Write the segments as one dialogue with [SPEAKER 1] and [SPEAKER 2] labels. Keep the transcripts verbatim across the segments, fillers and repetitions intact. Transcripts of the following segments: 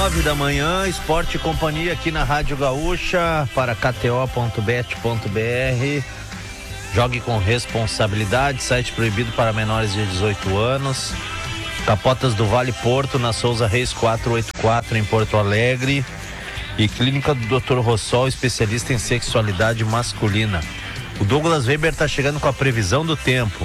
[SPEAKER 1] nove da manhã, Esporte e Companhia aqui na Rádio Gaúcha para k t o ponto bet ponto b r. Jogue com responsabilidade, site proibido para menores de dezoito anos. Capotas do Vale Porto, na Souza Reis quatrocentos e oitenta e quatro, em Porto Alegre. E Clínica do doutor Rossol, especialista em sexualidade masculina. O Douglas Weber está chegando com a previsão do tempo.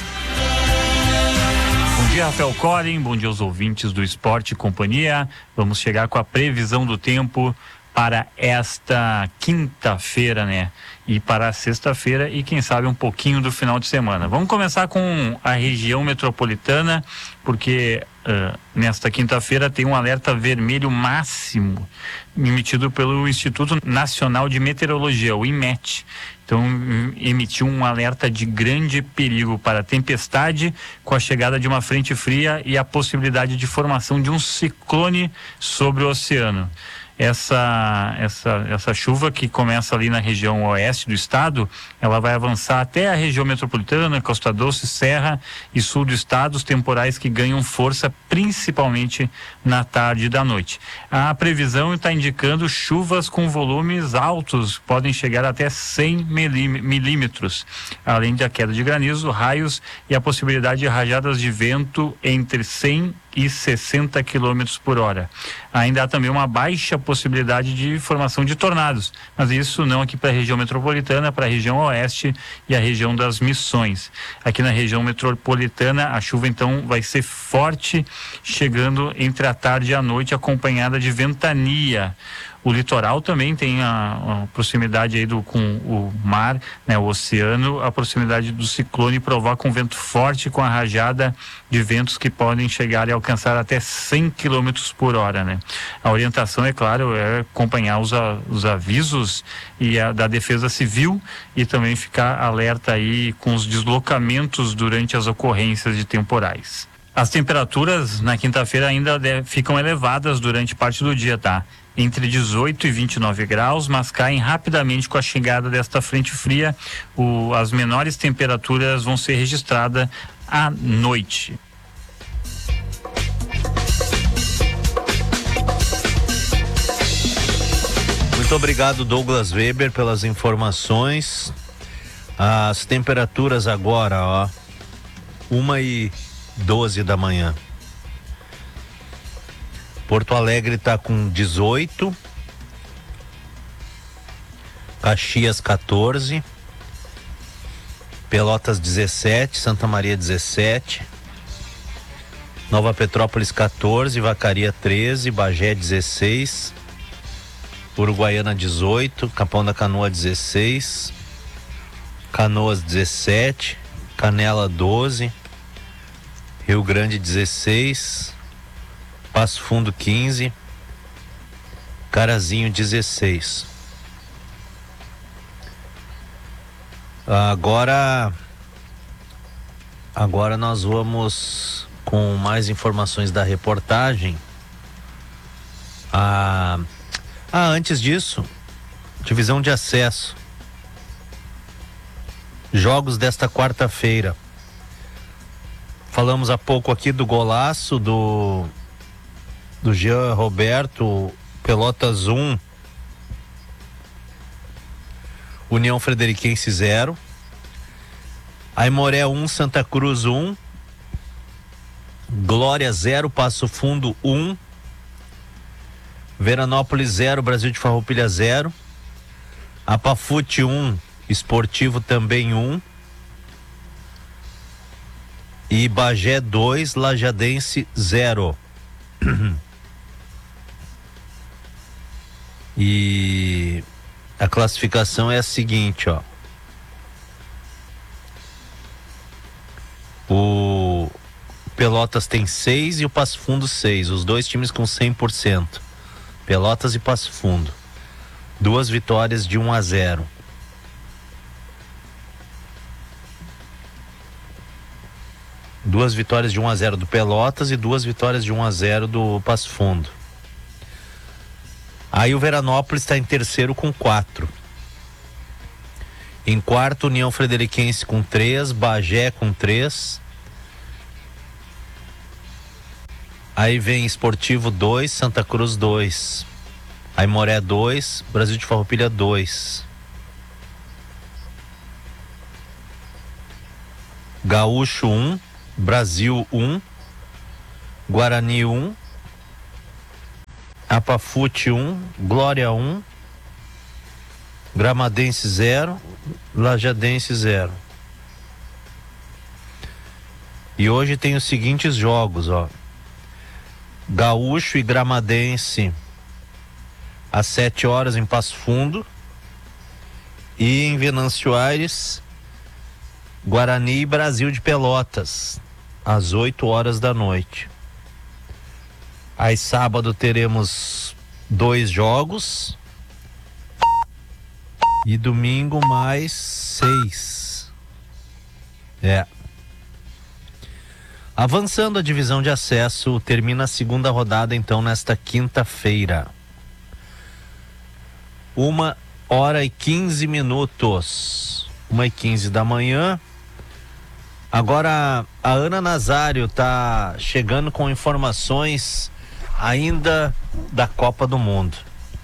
[SPEAKER 2] Bom dia, Rafael Coren, bom dia aos ouvintes do Esporte e Companhia. Vamos chegar com a previsão do tempo para esta quinta-feira, né? E para a sexta-feira e quem sabe um pouquinho do final de semana. Vamos começar com a região metropolitana, porque uh, nesta quinta-feira tem um alerta vermelho máximo emitido pelo Instituto Nacional de Meteorologia, o IMET. Então, emitiu um alerta de grande perigo para tempestade com a chegada de uma frente fria e a possibilidade de formação de um ciclone sobre o oceano. Essa, essa, essa chuva que começa ali na região oeste do estado, ela vai avançar até a região metropolitana, Costa Doce, Serra e sul do estado, os temporais que ganham força principalmente na tarde e da noite. A previsão está indicando chuvas com volumes altos, podem chegar até cem milímetros, além da queda de granizo, raios e a possibilidade de rajadas de vento entre cem e sessenta quilômetros por hora. Ainda há também uma baixa possibilidade de formação de tornados, mas isso não aqui para a região metropolitana, para a região oeste e a região das Missões. Aqui na região metropolitana a chuva então vai ser forte, chegando entre a tarde e a noite, acompanhada de ventania. O litoral também tem a, a proximidade aí do, com o mar, né, o oceano, a proximidade do ciclone provoca um vento forte com a rajada de ventos que podem chegar e alcançar até cem quilômetros por hora, né? A orientação, é claro, é acompanhar os, a, os avisos e a, da Defesa Civil e também ficar alerta aí com os deslocamentos durante as ocorrências de temporais. As temperaturas na quinta-feira ainda de, ficam elevadas durante parte do dia, tá? Entre dezoito e vinte e nove graus, mas caem rapidamente com a chegada desta frente fria. O, as menores temperaturas vão ser registradas à noite.
[SPEAKER 1] Muito obrigado, Douglas Weber, pelas informações. As temperaturas agora, ó, uma e doze da manhã. Porto Alegre está com dezoito, Caxias quatorze, Pelotas dezessete, Santa Maria dezessete, Nova Petrópolis quatorze, Vacaria treze, Bagé dezesseis, Uruguaiana dezoito, Capão da Canoa dezesseis, Canoas dezessete, Canela doze, Rio Grande dezesseis, Passo Fundo quinze, Carazinho dezesseis. Agora, agora nós vamos com mais informações da reportagem. Ah, ah, antes disso, divisão de acesso. Jogos desta quarta-feira. Falamos há pouco aqui do golaço do do Jean Roberto, Pelotas um, União Frederiquense zero, Aimoré um, Santa Cruz um, Glória zero, Passo Fundo um, Veranópolis zero, Brasil de Farroupilha zero, Apafute um, Esportivo também um, e Bagé dois, Lajadense zero. E a classificação é a seguinte, ó. O Pelotas tem seis e o Passo Fundo seis, os dois times com cem por cento. Pelotas e Passo Fundo. Duas vitórias de um a zero. Duas vitórias de um a zero do Pelotas e duas vitórias de um a zero do Passo Fundo. Aí o Veranópolis está em terceiro com quatro. Em quarto, União Frederiquense com três, Bagé com três. Aí vem Esportivo dois, Santa Cruz dois. Aimoré dois, Brasil de Farroupilha dois. Gaúcho um, Brasil um, Guarani um, Apafute um, Glória um, Gramadense zero, Lajadense zero. E hoje tem os seguintes jogos, ó. Gaúcho e Gramadense às sete horas em Passo Fundo. E em Venâncio Aires, Guarani e Brasil de Pelotas às oito horas da noite. Aí sábado teremos dois jogos. E domingo mais seis. É. Avançando a divisão de acesso, termina a segunda rodada então nesta quinta-feira. Uma hora e quinze minutos. Uma e quinze da manhã. Agora a Ana Nazário tá chegando com informações ainda da Copa do Mundo.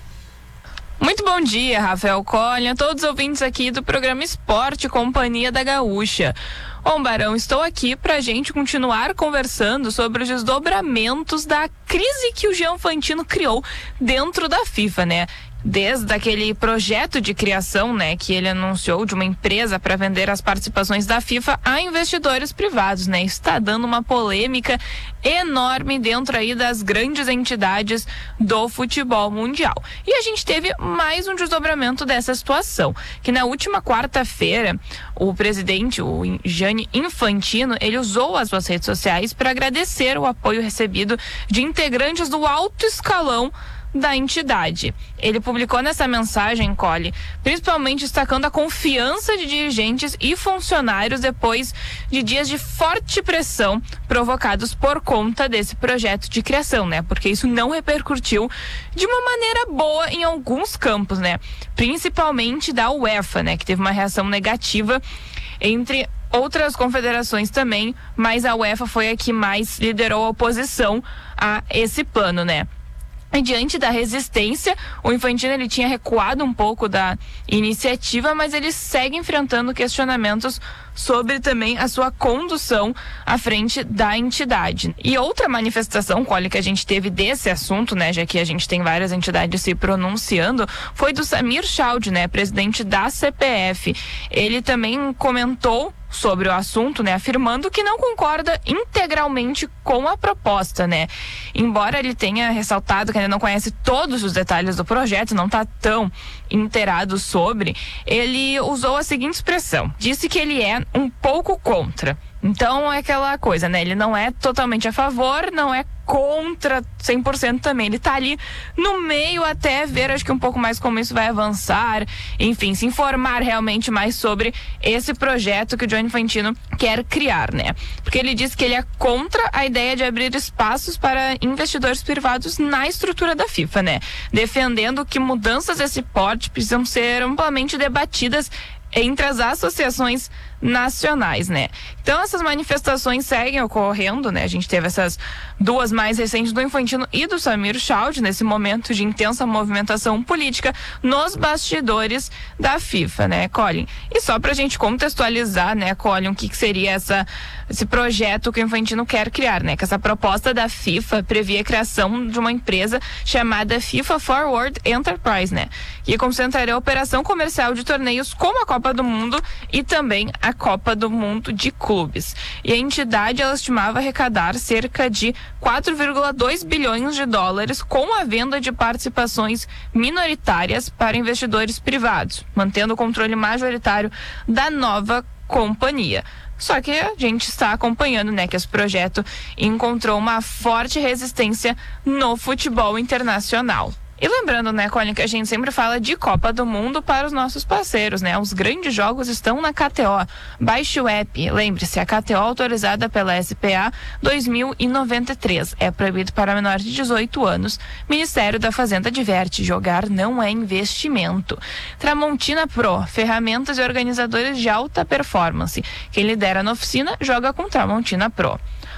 [SPEAKER 3] Muito bom dia, Rafael Colli, a todos os ouvintes aqui do programa Esporte Companhia da Gaúcha. Bom, Barão, estou aqui para a gente continuar conversando sobre os desdobramentos da crise que o Jean Infantino criou dentro da FIFA, né? Desde aquele projeto de criação, né, que ele anunciou de uma empresa para vender as participações da FIFA a investidores privados, né? Está dando uma polêmica enorme dentro aí das grandes entidades do futebol mundial. E a gente teve mais um desdobramento dessa situação, que na última quarta-feira o presidente, o Gianni Infantino, ele usou as suas redes sociais para agradecer o apoio recebido de integrantes do alto escalão da entidade. Ele publicou nessa mensagem, Colli, principalmente destacando a confiança de dirigentes e funcionários depois de dias de forte pressão provocados por conta desse projeto de criação, né? Porque isso não repercutiu de uma maneira boa em alguns campos, né? Principalmente da UEFA, né? Que teve uma reação negativa entre outras confederações também, mas a UEFA foi a que mais liderou a oposição a esse plano, né? E diante da resistência, o Infantino ele tinha recuado um pouco da iniciativa, mas ele segue enfrentando questionamentos sobre também a sua condução à frente da entidade. E outra manifestação, Colli, que a gente teve desse assunto, né, já que a gente tem várias entidades se pronunciando, foi do Samir Chaud, né, presidente da C P F. Ele também comentou sobre o assunto, né, afirmando que não concorda integralmente com a proposta, né. Embora ele tenha ressaltado que ainda não conhece todos os detalhes do projeto, não está tão inteirado sobre, ele usou a seguinte expressão: disse que ele é um pouco contra. Então é aquela coisa, né? Ele não é totalmente a favor, não é contra cem por cento também. Ele tá ali no meio até ver, acho que um pouco mais como isso vai avançar. Enfim, se informar realmente mais sobre esse projeto que o Gianni Infantino quer criar, né? Porque ele diz que ele é contra a ideia de abrir espaços para investidores privados na estrutura da FIFA, né? Defendendo que mudanças desse porte precisam ser amplamente debatidas entre as associações nacionais, né? Então essas manifestações seguem ocorrendo, né? A gente teve essas duas mais recentes do Infantino e do Samir Chaud nesse momento de intensa movimentação política nos bastidores da FIFA, né, Colin? E só pra gente contextualizar, né, Colin, o que, que seria essa, esse projeto que o Infantino quer criar, né? Que essa proposta da FIFA previa a criação de uma empresa chamada FIFA Forward Enterprise, né? Que concentraria a operação comercial de torneios como a Copa do Mundo e também a Copa do Mundo de clubes. E a entidade ela estimava arrecadar cerca de quatro vírgula dois bilhões de dólares com a venda de participações minoritárias para investidores privados, mantendo o controle majoritário da nova companhia. Só que a gente está acompanhando, né, que esse projeto encontrou uma forte resistência no futebol internacional. E lembrando, né, Colin, que a gente sempre fala de Copa do Mundo para os nossos parceiros, né? Os grandes jogos estão na K T O. Baixe o app. Lembre-se, a K T O autorizada pela S P A dois mil e noventa e três. É proibido para menores de dezoito anos. Ministério da Fazenda adverte: jogar não é investimento. Tramontina Pro, ferramentas e organizadores de alta performance. Quem lidera na oficina, joga com Tramontina Pro.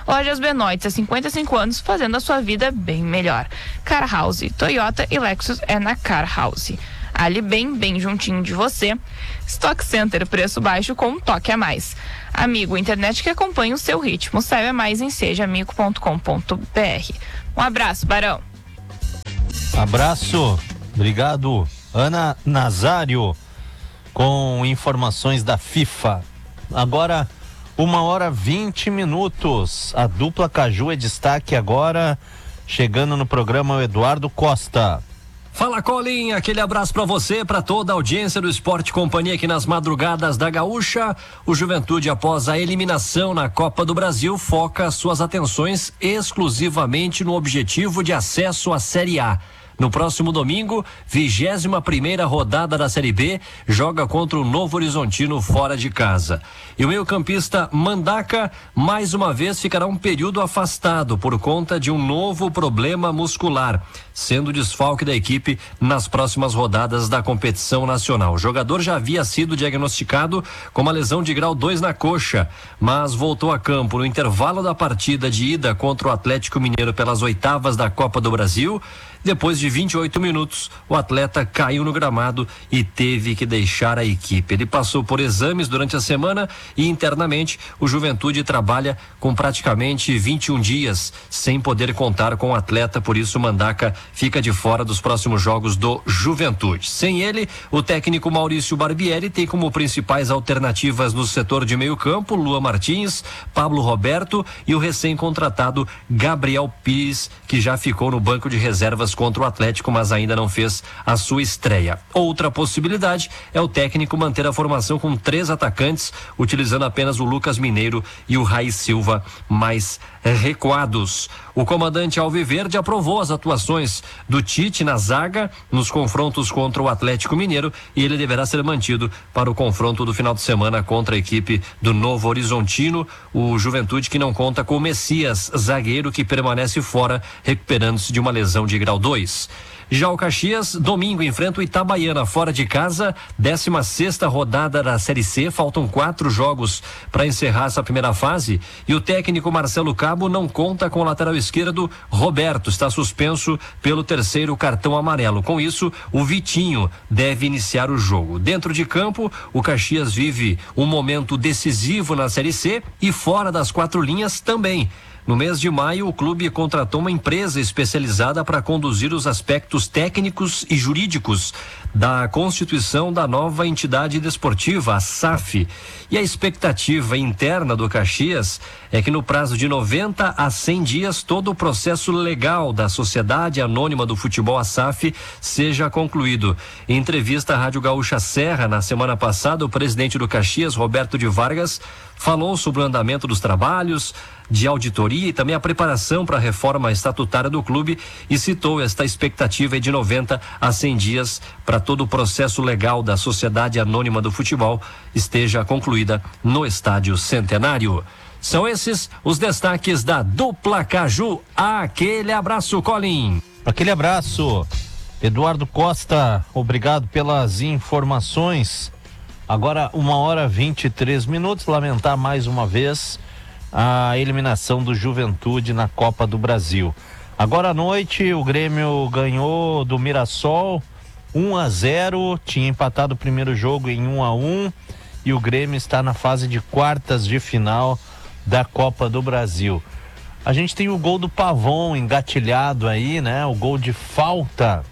[SPEAKER 3] Lojas Benoit, há cinquenta e cinco anos, fazendo a sua vida bem melhor. Car House, Toyota e Lexus é na Car House. Ali bem, bem juntinho de você. Stock Center, preço baixo com um toque a mais. Amigo, internet que acompanha o seu ritmo. Saiba mais em seja amigo ponto com ponto b r. Um abraço, Barão.
[SPEAKER 1] Abraço, obrigado. Ana Nazário com informações da FIFA. Agora, uma hora vinte minutos. A dupla Caju é destaque agora. Chegando no programa o Eduardo Costa.
[SPEAKER 4] Fala, Colin, aquele abraço pra você, pra toda a audiência do Esporte Companhia aqui nas madrugadas da Gaúcha. O Juventude, após a eliminação na Copa do Brasil, foca suas atenções exclusivamente no objetivo de acesso à Série A. No próximo domingo, vigésima primeira rodada da Série B, joga contra o Novo Horizontino fora de casa. E o meio-campista Mandaca, mais uma vez, ficará um período afastado por conta de um novo problema muscular, sendo desfalque da equipe nas próximas rodadas da competição nacional. O jogador já havia sido diagnosticado com uma lesão de grau dois na coxa, mas voltou a campo no intervalo da partida de ida contra o Atlético Mineiro pelas oitavas da Copa do Brasil. Depois de vinte e oito minutos, o atleta caiu no gramado e teve que deixar a equipe. Ele passou por exames durante a semana e internamente o Juventude trabalha com praticamente vinte e um dias sem poder contar com o atleta, por isso o Mandaca fica de fora dos próximos jogos do Juventude. Sem ele, o técnico Maurício Barbieri tem como principais alternativas no setor de meio campo Lua Martins, Pablo Roberto e o recém-contratado Gabriel Pires, que já ficou no banco de reservas contra o Atlético, mas ainda não fez a sua estreia. Outra possibilidade é o técnico manter a formação com três atacantes, utilizando apenas o Lucas Mineiro e o Raí Silva mais recuados. O comandante Alviverde aprovou as atuações do Tite na zaga nos confrontos contra o Atlético Mineiro e ele deverá ser mantido para o confronto do final de semana contra a equipe do Novo Horizontino, o Juventude que não conta com o Messias, zagueiro que permanece fora, recuperando-se de uma lesão de grau dois. Já o Caxias, domingo, enfrenta o Itabaiana fora de casa, décima sexta rodada da Série C, faltam quatro jogos para encerrar essa primeira fase e o técnico Marcelo Cabo não conta com o lateral esquerdo Roberto, está suspenso pelo terceiro cartão amarelo. Com isso, o Vitinho deve iniciar o jogo. Dentro de campo, o Caxias vive um momento decisivo na Série C e fora das quatro linhas também. No mês de maio, o clube contratou uma empresa especializada para conduzir os aspectos técnicos e jurídicos da constituição da nova entidade desportiva, a S A F. E a expectativa interna do Caxias é que no prazo de noventa a cem dias todo o processo legal da Sociedade Anônima do Futebol, a S A F, seja concluído. Em entrevista à Rádio Gaúcha Serra, na semana passada, o presidente do Caxias, Roberto de Vargas, falou sobre o andamento dos trabalhos de auditoria e também a preparação para a reforma estatutária do clube e citou esta expectativa de noventa a cem dias para todo o processo legal da Sociedade Anônima do Futebol esteja concluída no Estádio Centenário. São esses os destaques da dupla Caju. Aquele abraço, Colin.
[SPEAKER 1] Aquele abraço, Eduardo Costa, obrigado pelas informações. Agora uma hora vinte e três minutos, lamentar mais uma vez a eliminação do Juventude na Copa do Brasil. Agora à noite o Grêmio ganhou do Mirassol um a zero, tinha empatado o primeiro jogo em um a um e o Grêmio está na fase de quartas de final da Copa do Brasil. A gente tem o gol do Pavon engatilhado aí, né? O gol de falta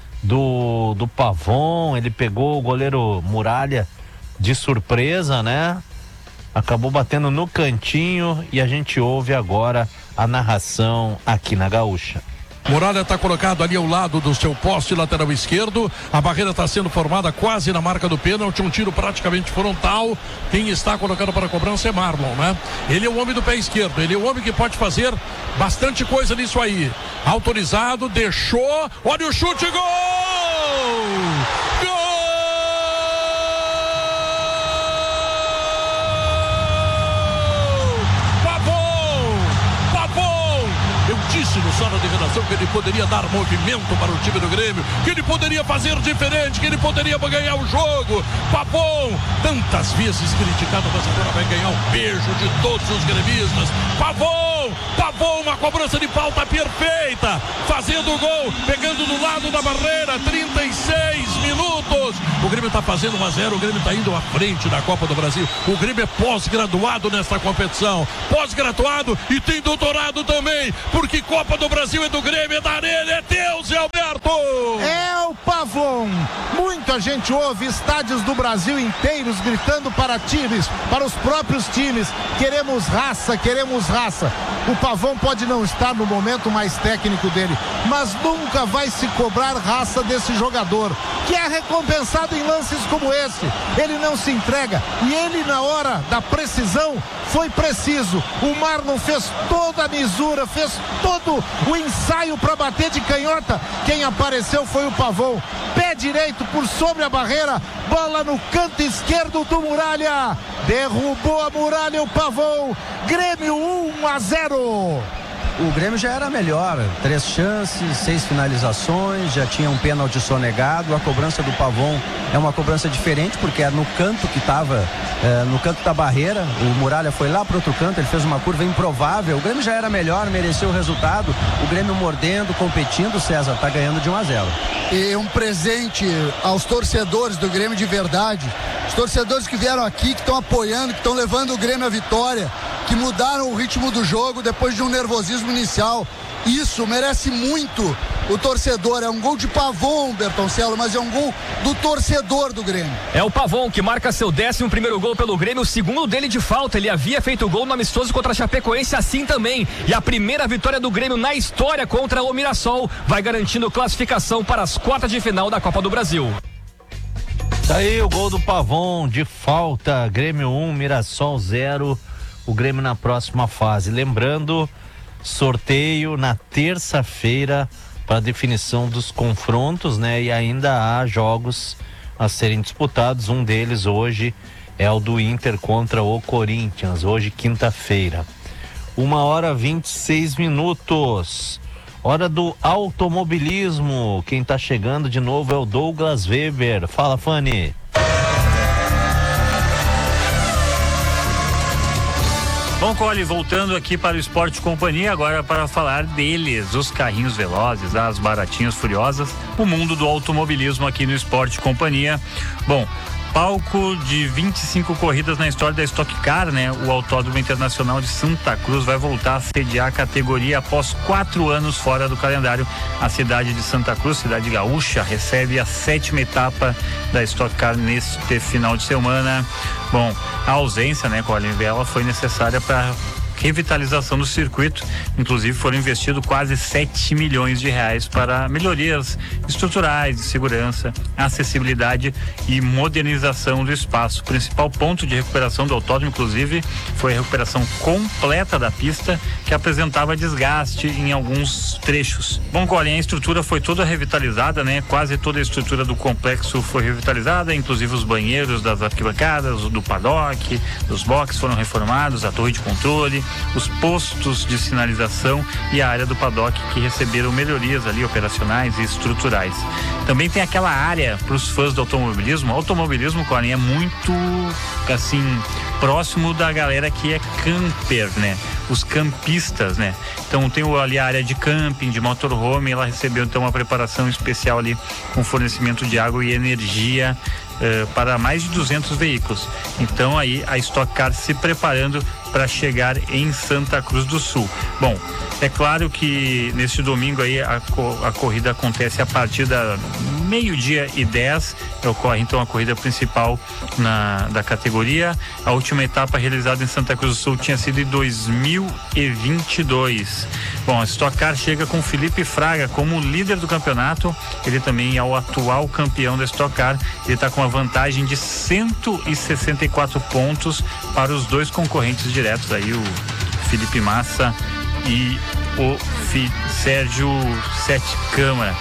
[SPEAKER 1] do, do Pavon, ele pegou o goleiro Muralha de surpresa, né? Acabou batendo no cantinho e a gente ouve agora a narração aqui na Gaúcha.
[SPEAKER 5] Muralha está colocado ali ao lado do seu poste lateral esquerdo. A barreira está sendo formada quase na marca do pênalti. Um tiro praticamente frontal. Quem está colocado para a cobrança é Marlon, né? Ele é o homem do pé esquerdo. Ele é o homem que pode fazer bastante coisa nisso aí. Autorizado, deixou. Olha o chute, gol! Gol! Disse no sala de redação que ele poderia dar movimento para o time do Grêmio, que ele poderia fazer diferente, que ele poderia ganhar o jogo. Pavon, tantas vezes criticado, mas agora vai ganhar um beijo de todos os gremistas. Pavon, Pavon, uma cobrança de falta perfeita, fazendo o gol, pegando do lado da barreira, trinta e seis minutos. O Grêmio está fazendo um a zero, o Grêmio está indo à frente da Copa do Brasil. O Grêmio é pós-graduado nesta competição, pós-graduado e tem doutorado também, porque Copa do Brasil é do Grêmio, é da Arena, é teu, Zé Alberto!
[SPEAKER 6] É o Pavon. Muita gente ouve estádios do Brasil inteiros gritando para times, para os próprios times: queremos raça, queremos raça. O Pavon pode não estar no momento mais técnico dele, mas nunca vai se cobrar raça desse jogador, que é recompensado em lances como esse. Ele não se entrega e ele, na hora da precisão, foi preciso. O Marlon fez toda a misura, fez todo o ensaio para bater de canhota. Quem apareceu foi o Pavon. Pé direito por sobre a barreira, bola no canto esquerdo do Muralha. Derrubou a Muralha o Pavon. Grêmio um a zero.
[SPEAKER 7] O Grêmio já era melhor, três chances, seis finalizações, já tinha um pênalti sonegado. A cobrança do Pavon é uma cobrança diferente, porque é no canto que estava, é, no canto da barreira. O Muralha foi lá para outro canto, ele fez uma curva improvável. O Grêmio já era melhor, mereceu o resultado. O Grêmio mordendo, competindo, César, está ganhando de um a zero.
[SPEAKER 8] E um presente aos torcedores do Grêmio de verdade, os torcedores que vieram aqui, que estão apoiando, que estão levando o Grêmio à vitória, que mudaram o ritmo do jogo depois de um nervosismo inicial. Isso merece muito o torcedor. É um gol de Pavon, Bertoncelo, mas é um gol do torcedor do Grêmio.
[SPEAKER 9] É o Pavon que marca seu décimo primeiro gol pelo Grêmio, o segundo dele de falta. Ele havia feito gol no amistoso contra a Chapecoense assim também. E a primeira vitória do Grêmio na história contra o Mirassol vai garantindo classificação para as quartas de final da Copa do Brasil.
[SPEAKER 1] Tá aí o gol do Pavon de falta. Grêmio um, Mirassol zero. O Grêmio na próxima fase. Lembrando, sorteio na terça-feira para definição dos confrontos, né? E ainda há jogos a serem disputados. Um deles hoje é o do Inter contra o Corinthians, hoje quinta-feira. Uma hora vinte e seis minutos. Hora do automobilismo. Quem tá chegando de novo é o Douglas Weber. Fala, Fanny.
[SPEAKER 2] Bom, Cole, voltando aqui para o Esporte Companhia, agora para falar deles, os carrinhos velozes, as baratinhas furiosas, o mundo do automobilismo aqui no Esporte Companhia. Bom, palco de vinte e cinco corridas na história da Stock Car, né? O Autódromo Internacional de Santa Cruz vai voltar a sediar a categoria após quatro anos fora do calendário. A cidade de Santa Cruz, cidade gaúcha, recebe a sétima etapa da Stock Car neste final de semana. Bom, a ausência, né, Colin Vela, foi necessária para revitalização do circuito. Inclusive foram investidos quase sete milhões de reais para melhorias estruturais de segurança, acessibilidade e modernização do espaço. O principal ponto de recuperação do autódromo, inclusive, foi a recuperação completa da pista, que apresentava desgaste em alguns trechos. Bom, Colin, a estrutura foi toda revitalizada, né? Quase toda a estrutura do complexo foi revitalizada, inclusive os banheiros das arquibancadas, do paddock, dos boxes foram reformados, a torre de controle, os postos de sinalização e a área do paddock, que receberam melhorias ali operacionais e estruturais. Também tem aquela área para os fãs do automobilismo. O automobilismo, Colin, é muito assim próximo da galera que é camper, né? Os campistas, né? Então tem ali a área de camping, de motorhome. Ela recebeu então uma preparação especial ali com fornecimento de água e energia uh, para mais de duzentos veículos. Então aí a Stock Car se preparando para chegar em Santa Cruz do Sul. Bom, é claro que neste domingo aí a, a corrida acontece a partir da meio-dia e dez, ocorre então a corrida principal na, da categoria. A última etapa realizada em Santa Cruz do Sul tinha sido em dois mil e vinte e dois. Bom, a Stock Car chega com Felipe Fraga como líder do campeonato. Ele também é o atual campeão da Stock Car. Ele está com uma vantagem de cento e sessenta e quatro pontos para os dois concorrentes diretos aí, o Felipe Massa e o Fi, Sérgio Sete Câmara.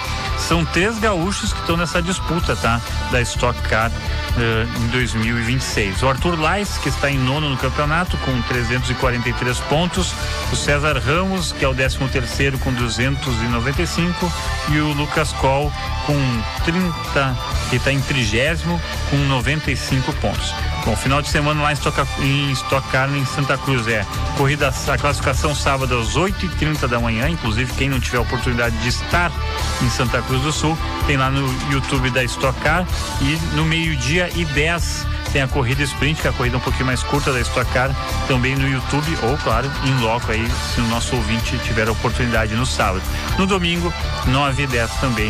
[SPEAKER 2] são três gaúchos que estão nessa disputa, tá? Da Stock Car uh, em dois mil e vinte e seis. O Arthur Lais, que está em nono no campeonato com trezentos e quarenta e três pontos, o César Ramos, que é o décimo terceiro com duzentos e noventa e cinco, e o Lucas Coll com trinta, que está em trigésimo com noventa e cinco pontos. Bom, final de semana lá em Stock, em Stock Car em Santa Cruz é corrida, a classificação sábado às oito e trinta da manhã, inclusive quem não tiver a oportunidade de estar em Santa Cruz do Sul, tem lá no YouTube da Stock Car, e no meio-dia e dez tem a corrida sprint, que é a corrida um pouquinho mais curta da Stock Car, também no YouTube, ou claro, em loco aí, se o nosso ouvinte tiver a oportunidade no sábado. No domingo, nove e dez também